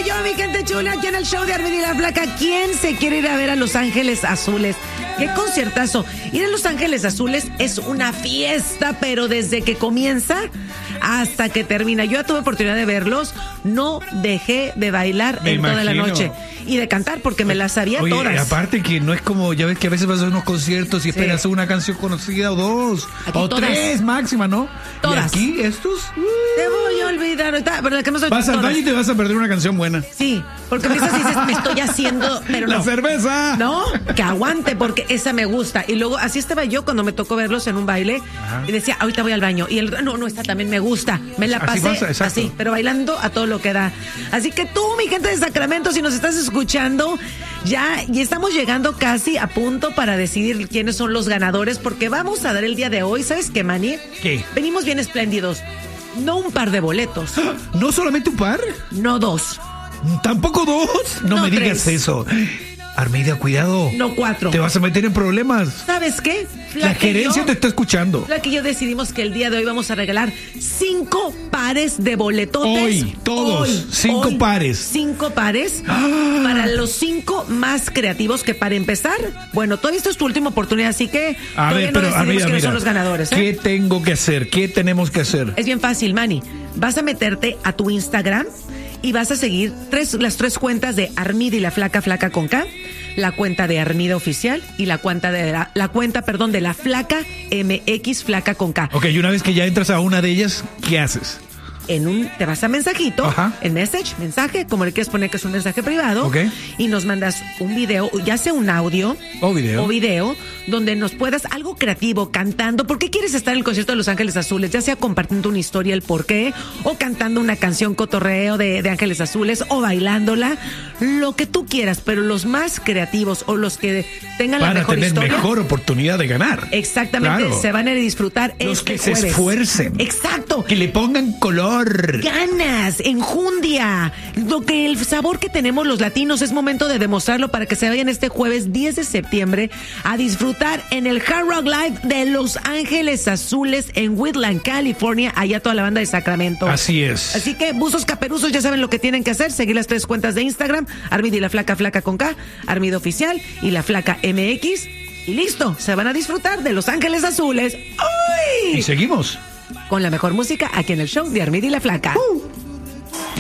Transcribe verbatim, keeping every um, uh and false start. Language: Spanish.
yo, mi gente chula, aquí en el show de Armida y la Flaca. ¿Quién se quiere ir a ver a Los Ángeles Azules? ¡Qué conciertazo! Ir a Los Ángeles Azules es una fiesta, pero desde que comienza hasta que termina. Yo ya tuve oportunidad de verlos, no dejé de bailar me en imagino. Toda la noche. Y de cantar, porque me las sabía Oye, todas. Aparte que no es como, ya ves que a veces vas a unos conciertos y sí. esperas una canción conocida o dos, aquí o todas. Tres máxima, ¿no? Todas. ¿Y aquí estos? Te voy a olvidar ahorita, pero la que no soy vas al baño y te vas a perder una canción buena. Sí, porque a veces dices, me estoy haciendo, pero ¡la no. cerveza! No, que aguante, porque esa me gusta. Y luego, así estaba yo cuando me tocó verlos en un baile. Ajá. Y decía, ahorita voy al baño. Y el, no, no, esta también me gusta. Me la pasé así, pasa, así, pero bailando a todo lo que da. Así que tú, mi gente de Sacramento, si nos estás escuchando, ya, y estamos llegando casi a punto para decidir quiénes son los ganadores, porque vamos a dar el día de hoy, ¿sabes qué, Manny? ¿Qué? Venimos bien espléndidos. No un par de boletos. ¿No solamente un par? No dos. ¿Tampoco dos? No, no me digas tres. Eso. Armida, cuidado. No cuatro. Te vas a meter en problemas. ¿Sabes qué? La, la gerencia yo, te está escuchando. La que yo decidimos que el día de hoy vamos a regalar cinco pares de boletotes. Hoy, todos. Hoy, cinco hoy, pares. Cinco pares ah. para los cinco más creativos, que para empezar, bueno, todavía esta es tu última oportunidad, así que a ver, no pero decidimos Armida, quiénes mira, son los ganadores. ¿eh? ¿Qué tengo que hacer? ¿Qué tenemos que hacer? Es bien fácil, Manny. Vas a meterte a tu Instagram y vas a seguir tres, las tres cuentas de Armida y la Flaca, Flaca con K, la cuenta de Armida Oficial y la cuenta de la, la cuenta, perdón, de la Flaca M X, Flaca con K. Ok, y una vez que ya entras a una de ellas, ¿qué haces? En un, te vas a mensajito, Ajá. en message, mensaje, como le quieres poner que es un mensaje privado, okay. y nos mandas un video, ya sea un audio o video, o video, donde nos puedas algo creativo, cantando. ¿Por qué quieres estar en el concierto de Los Ángeles Azules? Ya sea compartiendo una historia, el por qué, o cantando una canción cotorreo de, de Ángeles Azules, o bailándola, lo que tú quieras, pero los más creativos o los que tengan van la mejor a tener historia, mejor oportunidad de ganar. Exactamente, claro. se van a disfrutar los este que jueves. Se esfuercen. Exacto. Que le pongan color. Ganas, enjundia. Lo que el sabor que tenemos los latinos es momento de demostrarlo para que se vayan este jueves diez de septiembre a disfrutar en el Hard Rock Live de Los Ángeles Azules en Woodland, California, allá toda la banda de Sacramento. Así es. Así que buzos caperuzos ya saben lo que tienen que hacer, seguir las tres cuentas de Instagram, Armida y la Flaca, Flaca con K, Armida Oficial y la Flaca M X, y listo, se van a disfrutar de Los Ángeles Azules. ¡Uy! Y seguimos con la mejor música aquí en el show de Armida y la Flaca. Uh.